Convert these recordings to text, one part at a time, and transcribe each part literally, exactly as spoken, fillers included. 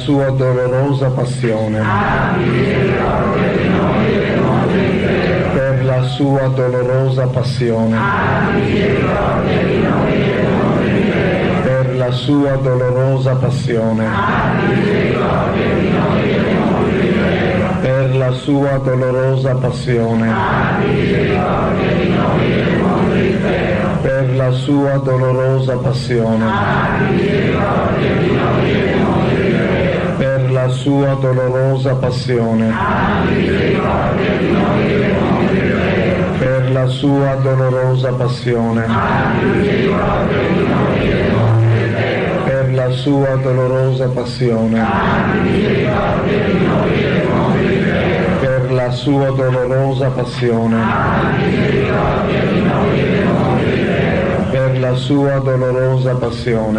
sua dolorosa passione, per la sua dolorosa passione, per la sua dolorosa passione, per la sua dolorosa passione, per la sua dolorosa passione, per la sua dolorosa passione, per la sua dolorosa passione, per la sua dolorosa passione, per la sua dolorosa passione, per la sua dolorosa passione.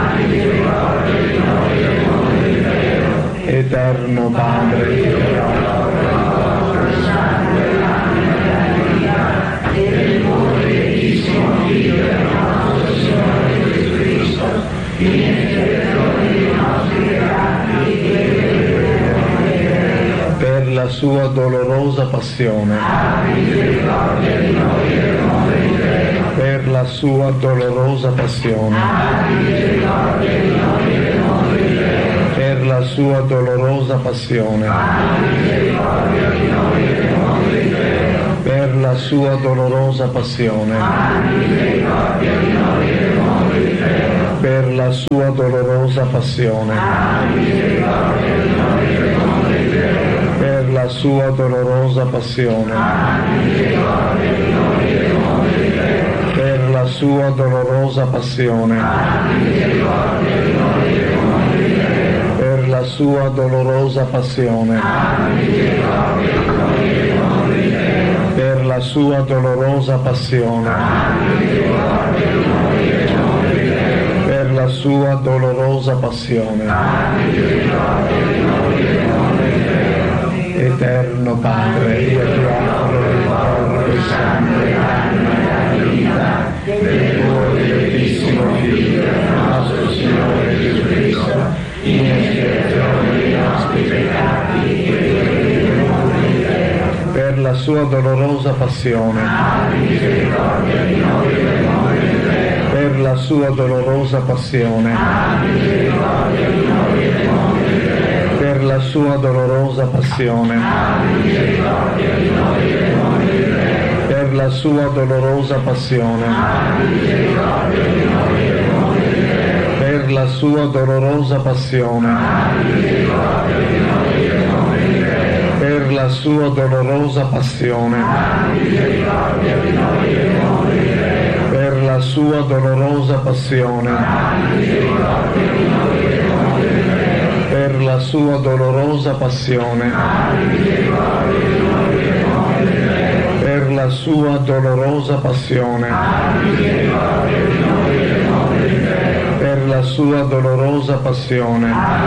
Eterno Padre, Dio per la sua dolorosa passione, per la sua dolorosa passione, per la sua dolorosa passione, per la sua dolorosa passione, per la sua dolorosa passione, per la sua dolorosa passione, per la sua dolorosa passione, per la sua dolorosa passione, per la sua dolorosa passione, per la sua dolorosa passione. Eterno Padre, io ti offro il corpo, il sangue, l'anima e la vita del tuo dilettissimo Figlio, nostro Signore Gesù Cristo, in espiazione dei nostri peccati e del mondo intero. Per la sua dolorosa passione, misericordia di noi e del mondo intero. Per la sua dolorosa passione, misericordia di noi e del mondo intero. Per la sua dolorosa passione, misericordia di noi e del mondo intero. Per la sua dolorosa passione, misericordia di noi e del mondo intero. Per la sua dolorosa passione, misericordia di noi e del mondo intero. Per la sua dolorosa passione, misericordia di noi e del mondo intero. Per la sua dolorosa passione, misericordia di noi e del mondo intero. Per la sua dolorosa passione, per la sua dolorosa passione, per la sua dolorosa passione,